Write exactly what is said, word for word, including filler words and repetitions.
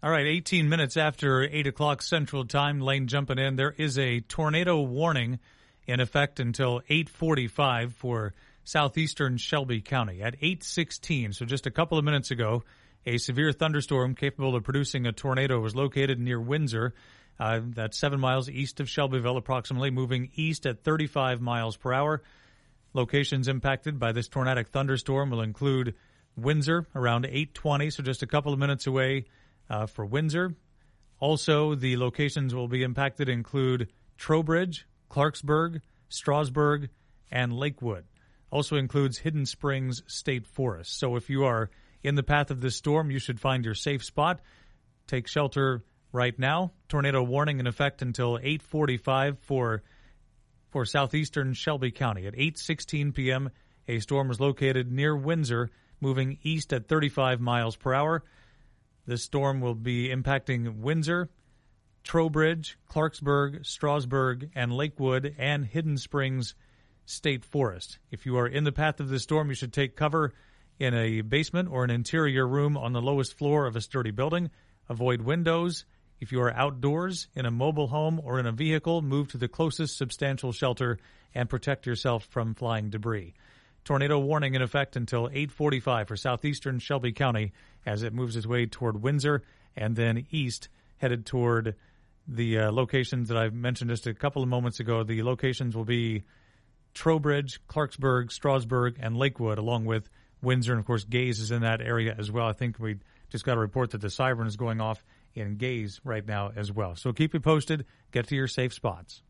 All right, eighteen minutes after eight o'clock Central Time, Lane jumping in. There is a tornado warning in effect until eight forty-five for southeastern Shelby County. At eight sixteen, so just a couple of minutes ago, a severe thunderstorm capable of producing a tornado was located near Windsor. Uh, that's seven miles east of Shelbyville, approximately, moving east at thirty-five miles per hour. Locations impacted by this tornadic thunderstorm will include Windsor around eight twenty, so just a couple of minutes away uh, for Windsor. Also, the locations will be impacted include Trowbridge, Clarksburg, Strasburg, and Lakewood. Also includes Hidden Springs State Forest. So if you are in the path of this storm, you should find your safe spot. Take shelter right now. Tornado warning in effect until eight forty-five for for southeastern Shelby County. At eight sixteen p.m., a storm was located near Windsor, moving east at thirty-five miles per hour. This storm will be impacting Windsor, Trowbridge, Clarksburg, Strasburg, and Lakewood, and Hidden Springs State Forest. If you are in the path of this storm, you should take cover in a basement or an interior room on the lowest floor of a sturdy building. Avoid windows. If you are outdoors, in a mobile home, or in a vehicle, move to the closest substantial shelter and protect yourself from flying debris. Tornado warning in effect until eight forty-five for southeastern Shelby County as it moves its way toward Windsor and then east, headed toward the uh, locations that I mentioned just a couple of moments ago. The locations will be Trowbridge, Clarksburg, Strasburg, and Lakewood, along with Windsor. And, of course, Gaze is in that area as well. I think we just got a report that the siren is going off in Gaze right now as well. So keep you posted. Get to your safe spots.